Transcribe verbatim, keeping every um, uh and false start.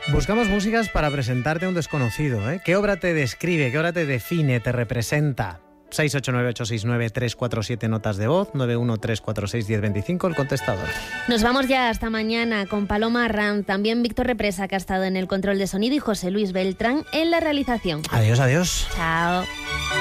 Buscamos músicas para presentarte a un desconocido, ¿eh? ¿Qué obra te describe, qué obra te define, te representa? seis ocho nueve ocho seis nueve tres cuatro siete notas de voz, nueve uno tres cuatro seis uno cero dos cinco, el contestador. Nos vamos ya hasta mañana con Paloma Arranz, también Víctor Represa, que ha estado en el control de sonido, y José Luis Beltrán en la realización. Adiós, adiós. Chao.